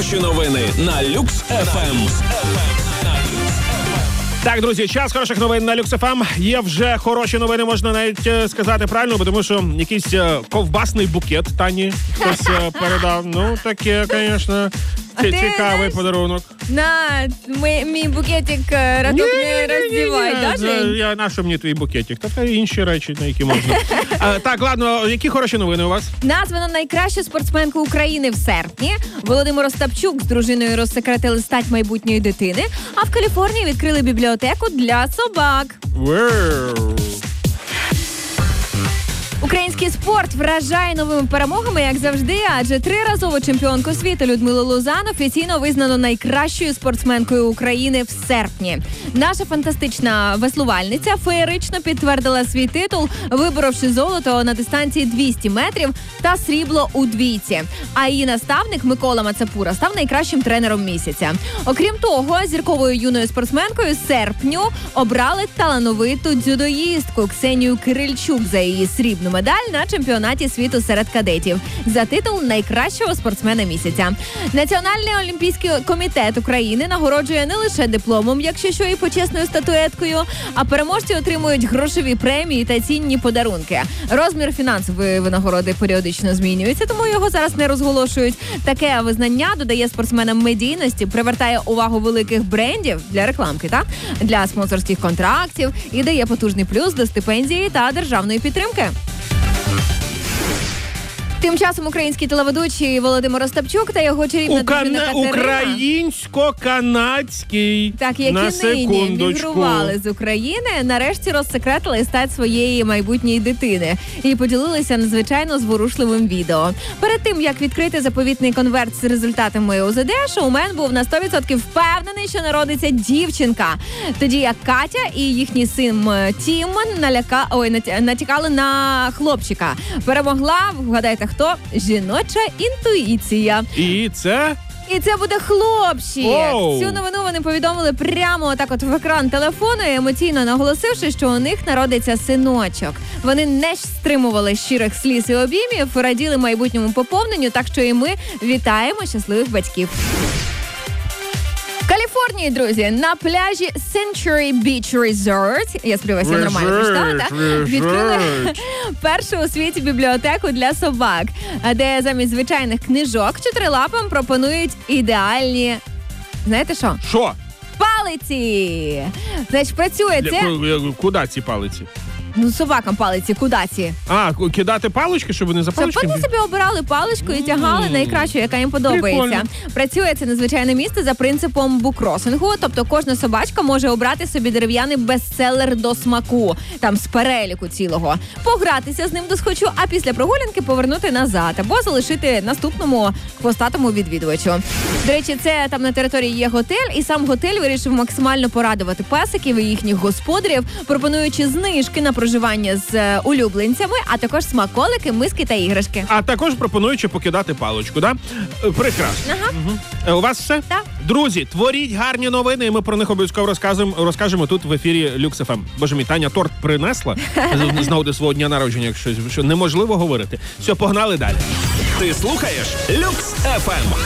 Хороші новини на Люкс ФМ. Так, друзі, час хороших новин на Люкс ФМ. Є вже хороші новини, можна навіть сказати правильно, бо тому що якийсь ковбасний букет Тані хтось передав. Ну, таке, звісно, цікавий подарунок. На мій букетик радок не роздівай, да? На що мені твій букетик? Та інші речі, на які можна. Так, ладно, які хороші новини у вас? Названо найкращу спортсменку України в серпні. Володимир Остапчук з дружиною розсекретили стать майбутньої дитини, а в Каліфорнії відкрили бібліотеку для собак. Вау. Український спорт вражає новими перемогами, як завжди, адже триразову чемпіонку світу Людмилу Лузан офіційно визнано найкращою спортсменкою України в серпні. Наша фантастична веслувальниця феєрично підтвердила свій титул, виборовши золото на дистанції 200 метрів та срібло у двійці. А її наставник Микола Мацапура став найкращим тренером місяця. Окрім того, зірковою юною спортсменкою серпню обрали талановиту дзюдоїстку Ксенію Кирильчук за її срібну медаль на чемпіонаті світу серед кадетів за титул найкращого спортсмена місяця. Національний олімпійський комітет України нагороджує не лише дипломом, якщо що і почесною статуеткою, а переможці отримують грошові премії та цінні подарунки. Розмір фінансової винагороди періодично змінюється, тому його зараз не розголошують. Таке визнання додає спортсменам медійності, привертає увагу великих брендів для рекламки, для спонсорських контрактів і дає потужний плюс до стипендії та державної підтримки. Тим часом український телеведучий Володимир Остапчук та його чарівна дружина Катерина, українсько-канадський, так, які нині мігрували з України, нарешті розсекретили стать своєї майбутньої дитини і поділилися надзвичайно зворушливим відео. Перед тим, як відкрити заповітний конверт з результатами УЗД, шоумен був на 100% впевнений, що народиться дівчинка. Тоді як Катя і їхній син Тім натякали на хлопчика. Перемогла, вгадайте хто? Жіноча інтуїція. І це буде хлопчик. Оу. Цю новину вони повідомили прямо так от в екран телефону, емоційно наголосивши, що у них народиться синочок. Вони не стримували щирих сліз і обіймів, раділи майбутньому поповненню, так що і ми вітаємо щасливих батьків. В Каліфорнії, друзі, на пляжі Century Beach Resort, я сподіваюся, я нормально прочитала, так? Відкрили першу у світі бібліотеку для собак, де замість звичайних книжок чотирилапам пропонують ідеальні, знаєте що? що? Палиці! Значить, працює це... Куди ці палиці? Ну, собакам палиці, куди ці? Кидати палички, щоб вони за Щоб палички? вони собі обирали паличку і тягали найкращу, яка їм подобається. Прикольно. Працює це надзвичайне місце за принципом буккросингу, тобто кожна собачка може обрати собі дерев'яний бестселер до смаку, там з переліку цілого, погратися з ним досхочу, а після прогулянки повернути назад або залишити наступному хвостатому відвідувачу. До речі, це там на території є готель, і сам готель вирішив максимально порадувати песиків і їхніх господарів, пропонуючи знижки на проживання з улюбленцями, а також смаколики, миски та іграшки. А також пропонуючи покидати паличку, да? Прекрасно. Ага. У вас все? Так. Друзі, творіть гарні новини, і ми про них обов'язково розкажемо тут в ефірі Люкс ФМ. Боже мій, Таня торт принесла з нагоди свого дня народження, якщо що неможливо говорити. Все, погнали далі. Ти слухаєш Люкс ФМ.